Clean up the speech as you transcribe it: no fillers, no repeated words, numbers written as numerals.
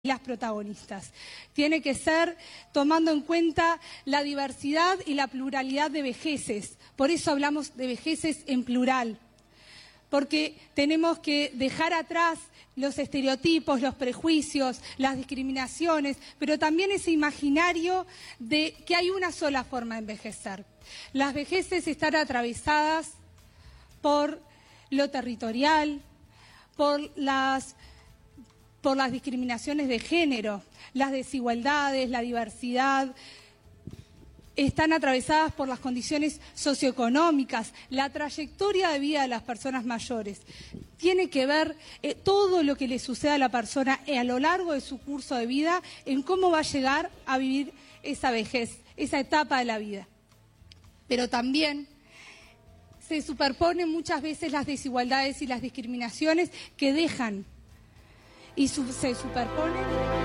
las protagonistas. Tiene que ser tomando en cuenta la diversidad y la pluralidad de vejeces. Por eso hablamos de vejeces en plural, porque tenemos que dejar atrás los estereotipos, los prejuicios, las discriminaciones, pero también ese imaginario de que hay una sola forma de envejecer. Las vejeces están atravesadas por lo territorial, por las discriminaciones de género, las desigualdades, la diversidad, están atravesadas por las condiciones socioeconómicas, la trayectoria de vida de las personas mayores. Tiene que ver todo lo que le sucede a la persona a lo largo de su curso de vida en cómo va a llegar a vivir esa vejez, esa etapa de la vida. Pero también se superponen muchas veces las desigualdades y las discriminaciones que dejan y se superponen